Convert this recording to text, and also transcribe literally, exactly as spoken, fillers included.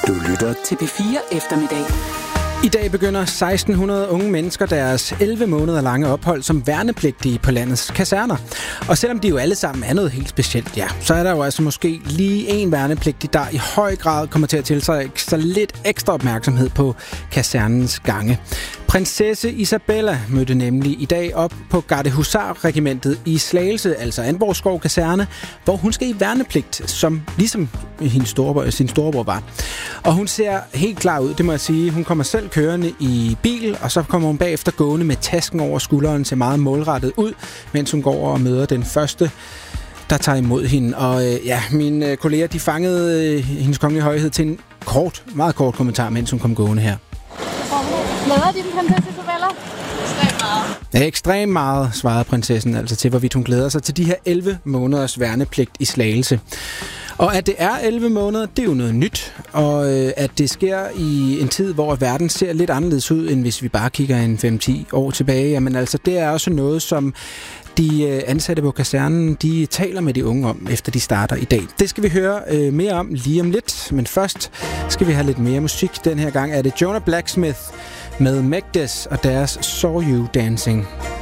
Du lytter til P fire Eftermiddag. I dag begynder seksten hundrede unge mennesker deres elleve måneder lange ophold som værnepligtige på landets kaserner. Og selvom de jo alle sammen er noget helt specielt, ja, så er der jo altså måske lige en værnepligtig, der i høj grad kommer til at tiltrække sig lidt ekstra opmærksomhed på kasernens gange. Prinsesse Isabella mødte nemlig i dag op på Gardehusar-regimentet i Slagelse, altså Antvorskov Kaserne, hvor hun skal i værnepligt, som ligesom hendes storebror, sin storebror var. Og hun ser helt klar ud, det må jeg sige. Hun kommer selv kørende i bil, og så kommer hun bagefter gående med tasken over skulderen, ser meget målrettet ud, mens hun går og møder den første, der tager imod hende. Og øh, ja, mine kolleger, de fangede øh, hendes kongelige højhed til en kort, meget kort kommentar, mens hun kom gående her. Glæder din prinsesse Isabella? Ekstremt meget. Ja, ekstremt meget, svarede prinsessen altså til, hvorvidt hun glæder sig til de her elleve måneders værnepligt i Slagelse. Og at det er elleve måneder, det er jo noget nyt, og øh, at det sker i en tid, hvor verden ser lidt anderledes ud, end hvis vi bare kigger en fem til ti år tilbage. Jamen altså, det er også noget, som de ansatte på kasernen, de taler med de unge om, efter de starter i dag. Det skal vi høre øh, mere om lige om lidt, men først skal vi have lidt mere musik. Den her gang er det Jonah Blacksmith med Megdes og deres Saw You Dancing.